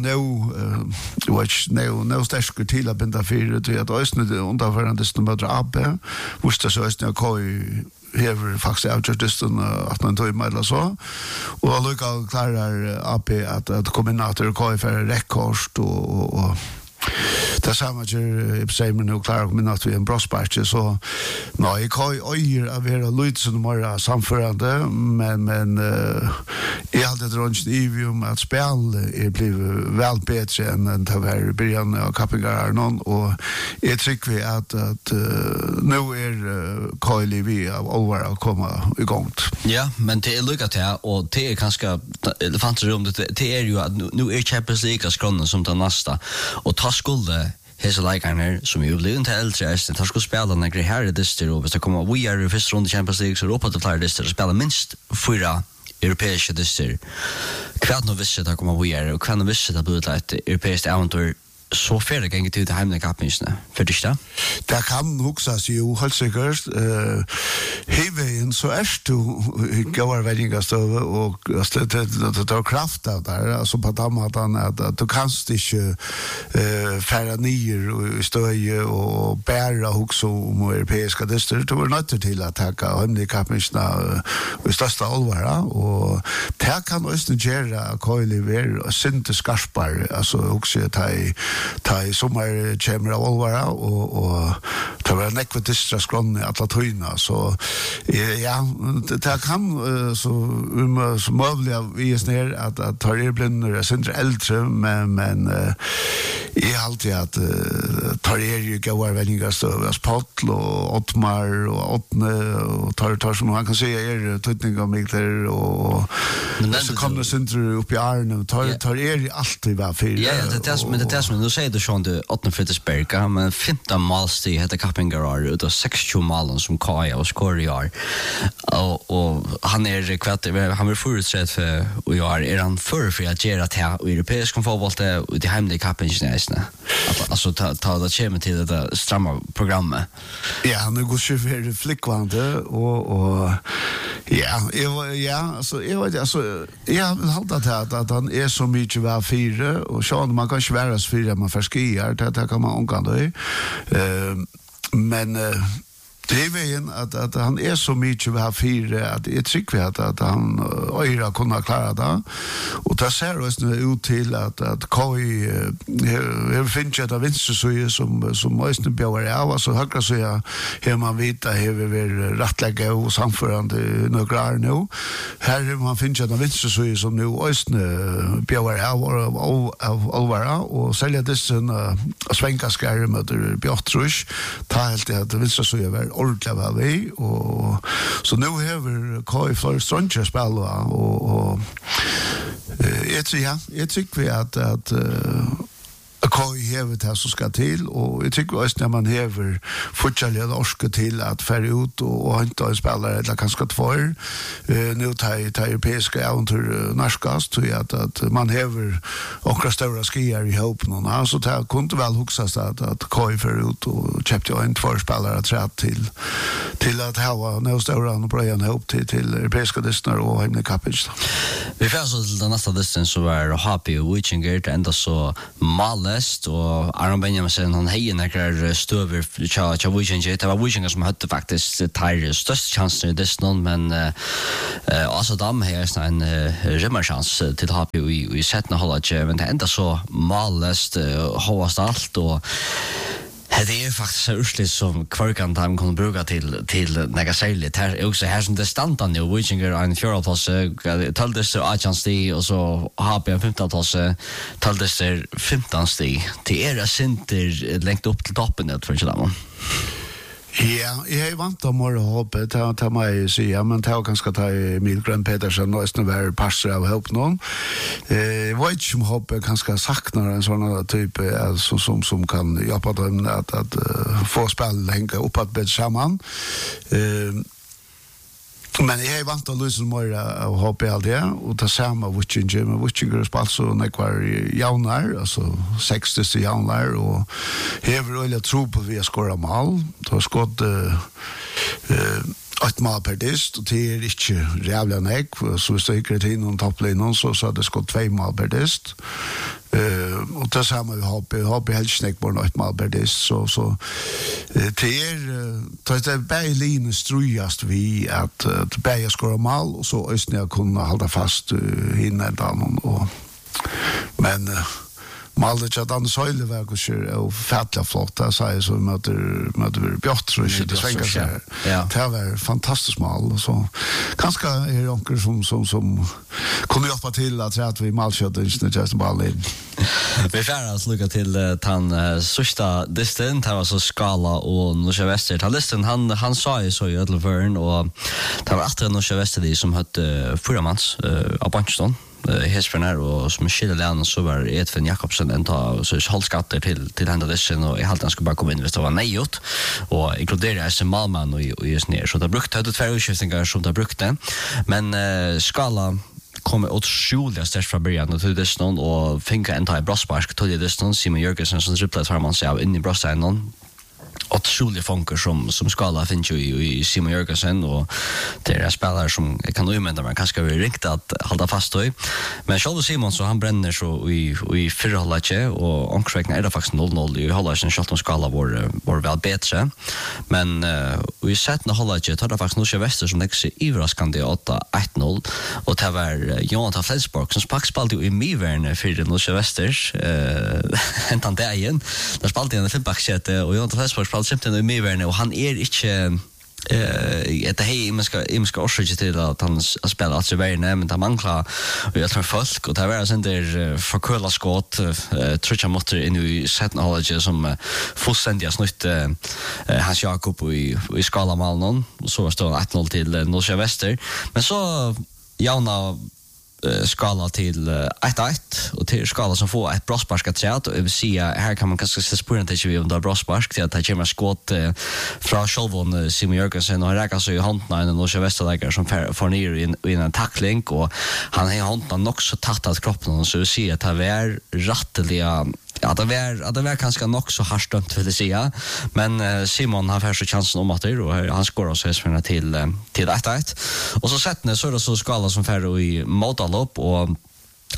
Speaker 6: no stärker till att binda 4 till att ösnade underförande som bara AB visste så ösnade Kai hever faktiskt avgjortisten att man tog med eller så. Och allika klarar AP att kombinator och KFR rekord och det samma gör Epstein nu klarar kombinator vi en brosparche så nej, Kai öjer av era lite som mera samförande men jag hade drömt ivium att spel blivit väl bättre än det var i början av Kappingar någon och jag tycker vi att nu är Kai vi av att komma igång.
Speaker 5: Ja, men det är lyckat här och det är ganska elefantrummet det är ju att nu är Champions League skronen som den nästa och ta skulde hesa likarna som ju blir inte äldre än tar skulle spela när det här är det och hvis det kommer we are first round Champions League så Europa det det att spela minst 4 europeiska dyster. Kvart nu visst det kommer we are och kan visst det blir ett europeiskt äventyr så färre gånger till det hemliga kappisne. För det där?
Speaker 6: Det kan huxas ju helt säkert heven så är du går värdingastöv och det tar kraft av där alltså på damatan att du kanst inte färra ner och stöje och bära huxa om europeiska dyster du är nöjd till att ta hemliga kappisne i största allvar och det kan också göra koiliver och synte skarpar alltså också ta i sommar kommer av allvara och ta vara nekvetistra skron i alla tyna så ja det kan så möjliga vi är ner att ta blinder är inte äldre men är alltid att tar ju goda vänner så Spotl och Ottmar och Ottne och tar som man kan säga är tutning av mikter och så kommer det inte upp i armen tar alltid var för
Speaker 5: ja det som nu säger du Sean de Ottne Frittersberg men 15 målstig heter Kappingar ut av 60 målen som Kaja och skorar och han är kvart han vill förutsett för och jag är han för att göra det här europeisk fotboll det hemliga kappingarna alltså ta det kommer till det stramma programmet.
Speaker 6: Ja, han går ju för flickvande och ja, alltså jag vet alltså jag hade att han är så mycket var 4 och så man kan inte vara 4 man förskiar det kan man omgå det. Men Det är vägen att han är så mycket vi har fyra att det tycker att han öra kunna klara det. Och det ser oss nu ut till att KI finns det av vinster som måste bjöar av. Alltså högra så här man vet att det är rättlägga och samförande några år nu. Här man finns det av vinster som nu östne bjöar av allvara och sälja dessa svenska skärmar björtrush. Ta helt det vinster så är ordentligt väl vi och så nu har KI för Stranger spel och jag tycker vi att KI hever det som ska till och jag tycker också när man hever fortsättliga orska till att färra ut och inte en spelare eller kanske två nu tar europeiska äventyr närskast så att man hever och stora skier i ihop någon så det kunde väl huxas att KI färra ut och köpte en två spelare trätt till att ha några stora och börja ihop till europeiska distner och hemliga kappage.
Speaker 5: Vi får så till den nästa distner så är Happy och Wichinger ända så Malest och Aron Benjamin han hejer några stöver cha Wichinger det var Wichinger som hade faktiskt tar störst chansen i distern men alltså de har en rimmerchans till Happy i sättna hållet men det ända så Malest hårdast allt och det är faktiskt så ursligt som kvarkan de kan bruka till några särskilt. Här är också här som det standar nu. Wichinger en 4-plats, töldes till 18 stig och så har vi en 15-plats, töldes till 15 stig. Det är sinter längt upp till toppen, jag tror inte det man.
Speaker 6: Ja, jag är vant om att hoppa ta mig säga, men ta ganska ta Emil Grön Petersen och nästan vara passar av ihop någon. Jag vet inte om hoppa ganska saknar en sån typ alltså som kan hjälpa dem att få spel hänga upp att bättre samman. Men jag är vant att lyssna mer av hoppa allt det och ta samma Wichinger med Wichinger spelar så när kvar jaunar alltså 60 jaunar och hever väl tro på vi skora mål då skott ett mål per dist och det är inte jävla näck så säkert in och topplinjen så det skott 2 mål per dist och det samma vi har helt snack på ett mål per dist så det är Berlin strujast vi att bäja skora mål och så östnä kunna hålla fast innan och men Maldet att han söjleverkar och färdliga flotta säger så möter Björtrus det svänger sig. Det var fantastiskt mal så kanske är onkel som kunde hjälpa till att vi malkötten just bara in.
Speaker 5: Vi får alltså lucka till den sista distance här var så Skala och Norra Väster. Talisten han sa ju så i Ödlevörn och det var att Norra Väster som hade Furamans av Banston. Hesperner och som skiljer så var Edvin Jakobsen en ta så hållskatter till hända dessen och i haltan skulle bara komma in hvis det var nejot och inkludera SM Malman och just ner så det brukte det 2 utskiftningar som det brukte men Skala kom otroligt stärkt från början till dessen och finka en ta i brospark till dessen Simon Jörgensen som tripplat för man sig av in i brossänden otroligt funker som Skala finns ju i Simon Jörgensen och det är spelare som kan umända man kanske vill ringt att hålla fast i. Men Charles Simon så han bränner så i förhållande och omkring är det faktiskt 0-0 i hållaren Charles Skala var väl bättre. Men vi sett när hållare tar det faktiskt Norra Väster som lägger sig överraskande 8-1-0 och det var Jonathan Flensborg som spelade i Mivern för Norra Väster hentan det igen. Där spelade han i flippbacksäte och Jonathan Flensborg simpelthen i Miverne, og han ikke det här imenska årsöket till att han spelar alltså värne, men det manglar och jag tror folk, och det var sen där förköla skott tror jag måste in i sättna hållet som fullständigt snutt Hans Jakob i Skala Malnon, och så var det 1-0 till Norra Väster, men så Jauna skala till 1-1 och till skala som får ett brospark att säga och jag vill säga här kan man kanske se spåren till vi om det brospark till att det kommer skott från Sjölvån Simon Jörgensen och han räkar så i handen en Norra Västerläggare som får ner i en tackling och han har i handen också tattat kroppen så vi ser att det är rätteliga det var kanske nog så harstdömt vill jag säga, men Simon har först chansen om att det och han skorar så hästarna till 1-1 och så sätter så är det så Skala som färre i motalopp och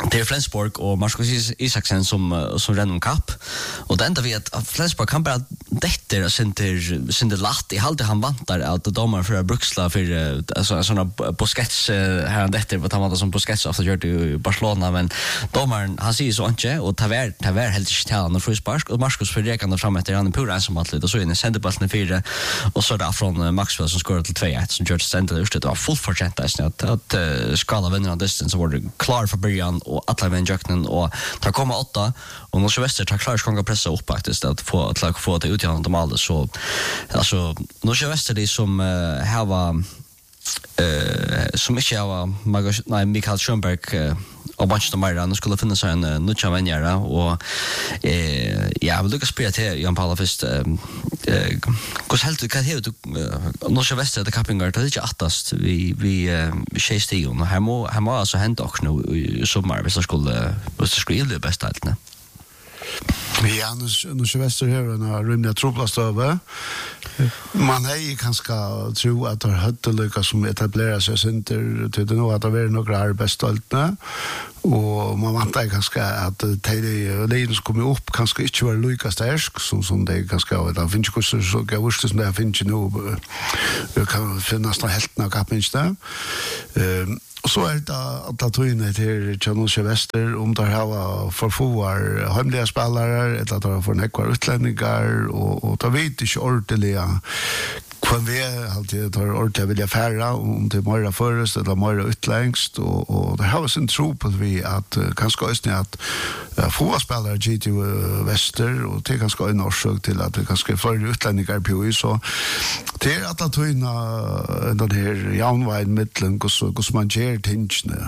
Speaker 5: det är Flensburg och Marcus Isaksen som renner kapp och det enda vi att Flensburg kan bara detter synter latt I halde han vantar att domaren för Bruxla för alltså såna Busquets här detter vad han vantar som Busquets efter gjort I Barcelona men domaren han säger så inte och tar helt inte till han och frispark och Marcus för rekande fram efter han pura som atlet och så in I centerbollen 4 och så där från Maxwell som skorade till 2-1 som George center just det var fullt förtjänt att skala vinner distance var det klar för början och alla vem jöknen och tar komma 8 och Norske Vester tar klart ska pressa upp faktiskt att få det utgående mål så alltså Norske Vester det som har som inte har Mikael Schönberg och Manchester United nu skulle finna sig en nutcha vänjare och ja vill du spela till Jan Paula först hur helt kan det Norske Vester det Kappingar det är inte attast vi chastion och här må alltså hända också nu I sommar hvis det skulle det bästa allt ne.
Speaker 6: Ja, nu Vester här en rymliga trubblastöver. Man är ju ganska tro att det har höttelycka som etablerar sig center till det nog att det är några arbetsstoltna och man vantar ganska att det Linus kommer upp kanske inte var lika stark som det ganska det finns ju så gavst som det finns nu det kan finnas några heltna kapins där. Och så är det att ta in till Norske Vester om det har förfoar hemliga spelare eller att det har för nekvar utlänningar och ta vet inte ordentliga kvann vi alltid tar ordentligt vilja färra om det är mer förrest eller mer utlängst och det har sin tro på vi att kanske östning att få spelare GT Väster och det kanske en orsak till att det kanske för utlänningar på så det är att ta in den här jaunvägen mittlen hur man ger tingene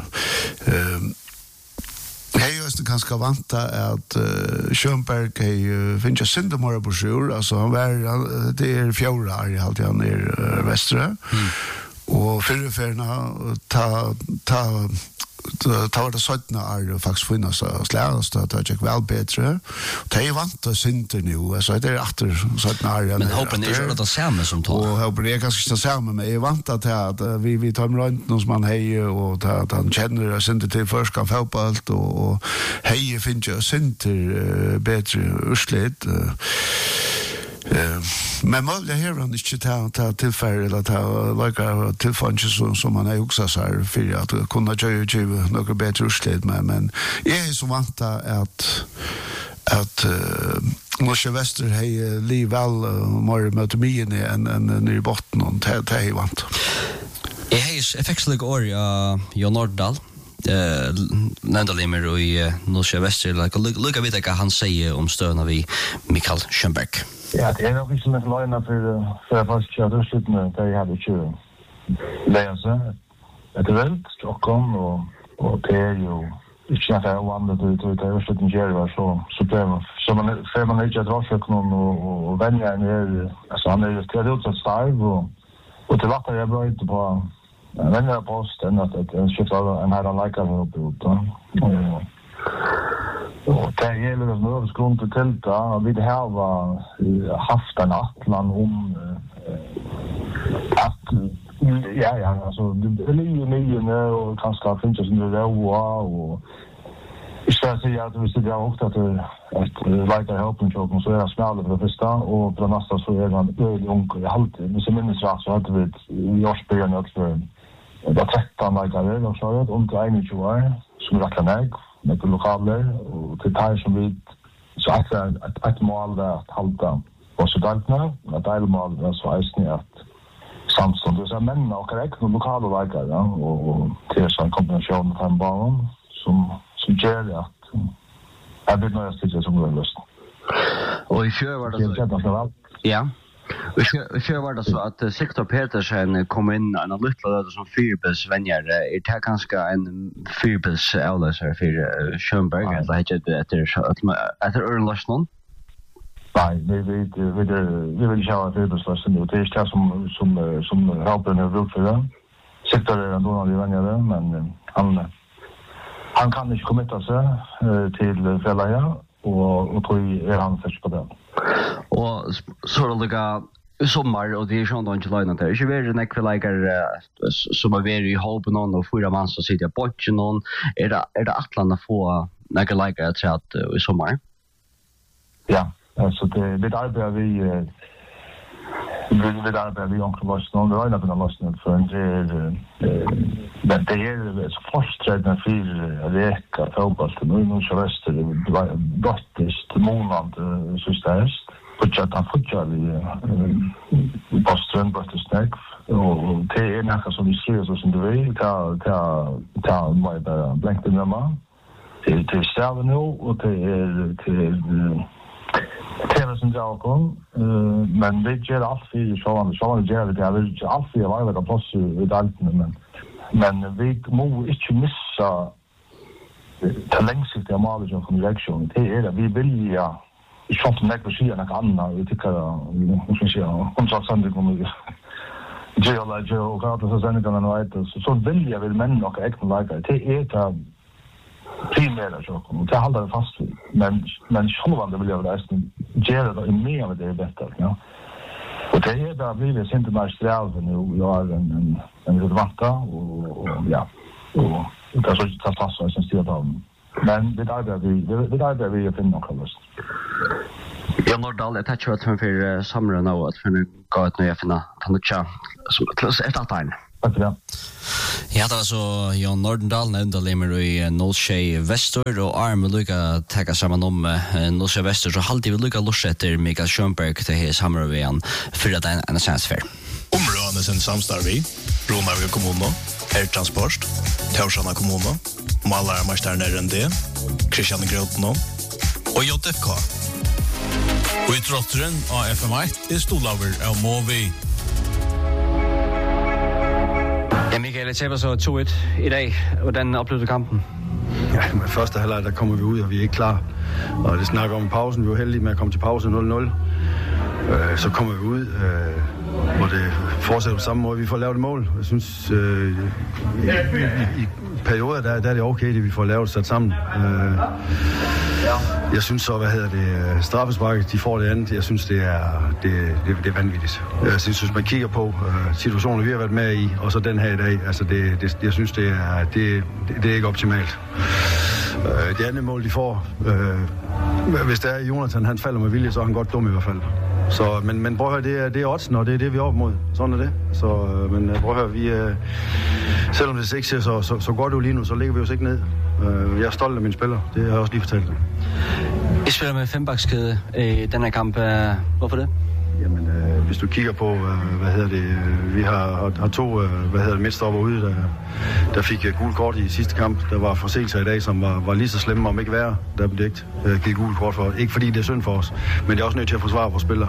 Speaker 6: jag är ganska vanta att Schönberg finns ju syndemora på sjur alltså han var det är fjärde I allt han är västra och förreferna ta det sådana är faktiskt finnas slärast att det gick väl bättre det är vant att synter nu alltså det är efter sådana är
Speaker 5: men hoppen är det samma som tar
Speaker 6: och hoppen är kanske inte samma men jag vant att vi tar runt någon som man hejer och att han känner synter till första fotboll och hejer finns ju synter bättre urslit men möjliga här han inte ta tillfälle eller ta lika tillfälle som man har också så här för att kunna göra några bättre urslit men jag är så vant att Norske Vester har liv väl mer mot mig än I botten och det är vant.
Speaker 5: Jag har effektslig år Jon Nordahl Nandalimer och I Norske Vester lukka vid att han säger om stöna vi Mikael Schönberg.
Speaker 7: Ja, det är nog inte så löjna för att faktiskt köra urslut med det jag hade inte läsa. Det är väldigt Stockholm och det är ju inte att det är oandet ut att ursluten gör så bra. Så man inte att råsök någon och vänja en alltså han är ju till utsatt starv och till vatten jag bra inte på vänja posten att skifta en här anläggare uppe ut och det gäller att nå grund till tälta vi har haft en atlan om att ja alltså det är ju nya och kanske finns det som det och istället så jag att vi sitter också att lägga helpen chocken så är det smäller för det första och för nästa så är man öl ung och alltid men så minns jag så hade vi i årsbörjan också det 13 lägare och så är det om till 21 år som räcker mig med lokaler och till tar som vi så att ett mål där att hålla och så där nu att det mål var så är att samstånd det så men och korrekt och lokala lägare och till så en kombination med en barn som gör att jag vet några ställen som går löst.
Speaker 5: Och I fjör var det så. Ja. I fjör var det så att Sektor Petersen kom in en liten som fyrbils vänjare. Är det kanske en fyrbils avlösare för Schönberg eller heter det efter Örnlarsson?
Speaker 7: Nej, vi vill köra fyrbils och det är det som Raupen har brukt för det. Sektor är en dålig vänjare men han kan inte kommitta sig till Fredagen och tror är han först på det.
Speaker 5: Och så är det sommar och det är sånt inte löna där. Är det nekve likar som är i hopp någon och fyra man så sitter på någon är det Atlanten få nekve likar att i sommar.
Speaker 7: Ja, alltså det arbetar vi arbetar vi omkring oss någon det är inte någon lösning för en men det är så frustrerande för reka fotboll nu så väster dottest månad så stärst Puchat Boston Boston och det är något som vi ser så som det är ta mig bara blankt nummer till ställa nu och till som jag kom men det gör allt för så gör det allt för varje plats i dalten men vi må inte missa det långsiktiga målet från direktion det är vi vill ja ich hoffe nicht, dass ich något annat. Jag tycker att jag säga sanning kommer Joe och Carlos och sen kan man veta så vill jag väl män och äkta lika. Det är det primära så kommer det hålla fast vid. Men själva vill jag nästan göra det mer med det bättre, ja. Och det är där blir det inte mer sträv nu jag är en vanta och ja. Och det är så att passa som styr dem. Men det arbetar vi att finna något löst.
Speaker 5: Ja, Nordahl, jag tackar för samrådet och att finna gå ut nu jag finna tanutcha som ett attain.
Speaker 7: Tack för det.
Speaker 5: Ja, det var så Jan Nordahl nämnde limmer i Nordsjö Väster och Arme Luka tagga samman om Nordsjö Väster så halvtid vi Luka Lorsetter Mikael Schönberg till hela samrådet igen för att en sensfär.
Speaker 4: Områdene sin samstarvi, Romarvik kommune, Transport, Torshavn kommune, Målarmästaren RND, Christian Grotno og JFK. Og i trotteren av FM1 stolaver av Movi.
Speaker 5: Ja, Mikael, det taber så 2-1 i dag, og den oplevede kampen.
Speaker 12: Ja, med første halvleg, der kommer vi ud, og vi er ikke klar. Og det snakker om pausen. Vi var heldige med at komme til pause 0-0. Så kommer vi ud, hvor det fortsætter på samme måde. Vi får lavet et mål. Jeg synes, i perioder, der er det okay, det vi får lavet sat sammen. Jeg synes så, straffesparket, de får det andet. Jeg synes, det er vanvittigt. Jeg synes, hvis man kigger på situationer, vi har været med i, og så den her i dag, altså jeg synes, det er ikke optimalt. Det andet mål, de får, hvis det er Jonathan, han falder med vilje, så er han godt dum i hvert fald. Så, men prøv at høre, det er oddsen, og det er det, vi er op mod. Sådan er det. Så, men prøv at høre, vi, selvom det ikke ser så godt ud lige nu, så ligger vi os ikke ned. Jeg er stolt af mine spillere, det har jeg også lige fortalt.
Speaker 5: I spiller med fembakkskæde i den her kamp. Hvorfor det?
Speaker 12: Jamen, hvis du kigger på, vi har to, midtstopper ude, der fik gul kort i sidste kamp. Der var forseelser i dag, som var lige så slemme, om ikke værre. Der blev ikke givet gul kort for. Ikke fordi det er synd for os, men det er også nødt til at forsvare vores spillere.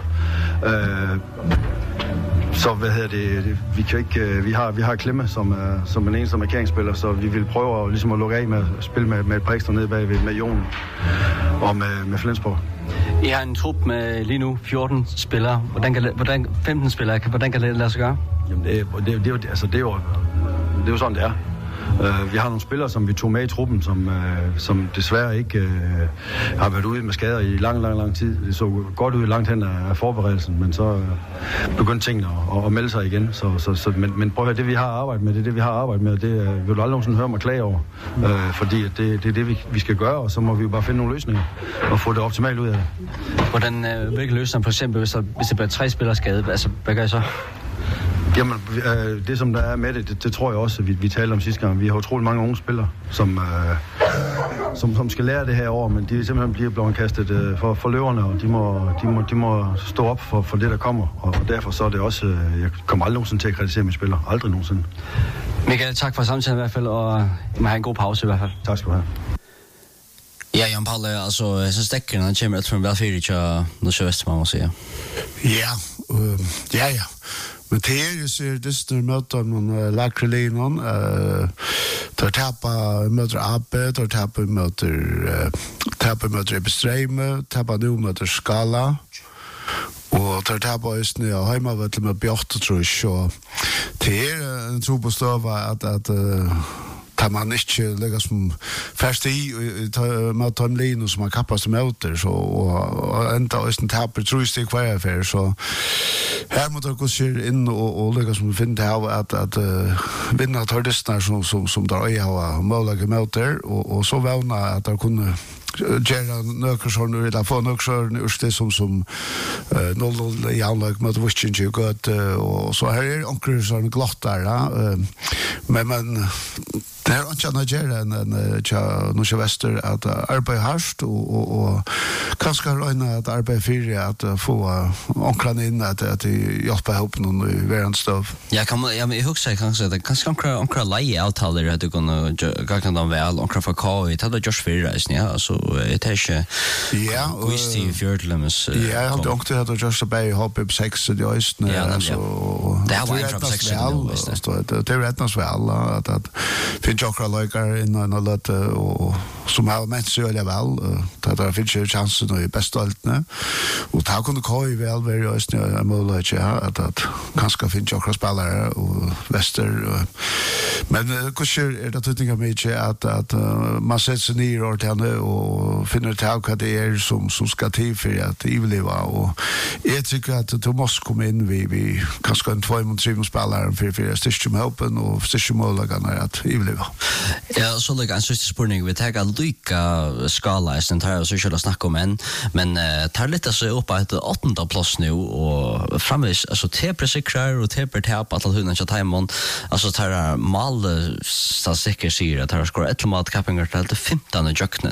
Speaker 12: Så vi kan ikke, vi har Klemme som en eneste markeringsspiller, så vi vil prøve ligesom at lukke af med at spille med et par ekstra nede bagved med Jon og med Flensborg.
Speaker 5: I har en trup med lige nu 14 spillere. Hvordan 15 spillere? Hvordan kan det lade sig gøre?
Speaker 12: Jamen det er jo sådan det er. Vi har nogle spillere, som vi tog med i truppen, som desværre ikke har været ude med skader i lang tid. Det så godt ud langt hen af forberedelsen, men så begyndte tingene at melde sig igen. Men prøv at høre, det vi har arbejdet med, det vi har arbejdet med, det vil du aldrig nogensinde høre mig klage over. Fordi det er det, vi skal gøre, og så må vi jo bare finde nogle løsninger og få det optimalt ud af det.
Speaker 5: Hvilke løsninger, for eksempel, hvis det bliver 3 spillere skadet, altså hvad gør I så?
Speaker 12: Jamen, det som der er med det tror jeg også, vi talte om sidste gang. Vi har utrolig mange unge spillere, som skal lære det her år, men de simpelthen bliver blevet kastet for løverne, og de må stå op for det, der kommer. Og derfor så er det også, jeg kommer aldrig nogensinde til at kritisere mine spillere. Aldrig nogensinde.
Speaker 5: Mikael, tak for samtalen i hvert fald, og I må have en god pause i hvert fald.
Speaker 12: Tak skal du have.
Speaker 5: Ja, Jan Palle, altså, jeg synes dækkerne, han kommer alt for en velfyrd, ikke Nordsjø Vestermann, må sige.
Speaker 6: Ja. Men det er jo så det møter noen lakrelinen, der tapper møter Abbe, der tapper møter Ebestreime, tapper nå møter Skala, og der tapper Østene og Heimavettel med Bjørtetrus, og det er en tro på støve at tar man inte lägga som färst i med Tomlin som man kappas möter så och ända östen tappar tror jag kvar för så här måste gå sig in och lägga som finna att vinna tordistar som där är ha möjliga möter och så vana att det kunde Gerard Nökersson vill få Nökersson urste som 0-0 i anlag mot Washington gott och så här är onkel sån glatt där men det är inte annat än Norge Väster att arbeta hårt och kanske röna att arbeta för att få onklarna in att hjälpa ihop någon i världstöv.
Speaker 5: Jag huskar kanske att kanske onklar leie avtaler att du kan gå dem väl onklar för KI det just för reisen ja så det är inte visst i fjärdlemes
Speaker 6: ja jag hade också att just bara hoppa upp 6 så det är så
Speaker 5: det har varit från 6
Speaker 6: det är rätt väl att finns också lojkar in och låt och som har mest så väl att det finns ju chansen i bästa altne och ta kunde KI väl vara just nu möjligt att kanske finns också spelare och Väster men hur är det tycker jag mycket att man sätter sig ner och henne och finner ut vad det är som ska till för att överleva och jag tycker att du måste komma in vi kanske en 2-3 spelare för styrka med öppen och styrka möjligheterna att överleva.
Speaker 5: Ja, så lägger en sista spurning vi tar lika skala sen tar så skulle snacka om men tar lite så upp att 8:e plats nu och framvis alltså tepresikrar och tepertap att hunna så timon alltså tar mal så säkert säger att har skor ett mål kappingar till 15:e jöknen